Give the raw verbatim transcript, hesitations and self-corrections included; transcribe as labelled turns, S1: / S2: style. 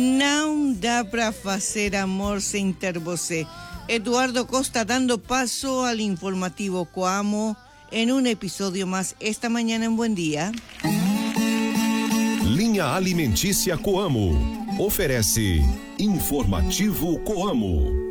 S1: Não dá para fazer amor sem ter você. Eduardo Costa dando paso al informativo Coamo en un episodio más esta mañana en Buen Día.
S2: Linha Alimentícia Coamo oferece Informativo Coamo.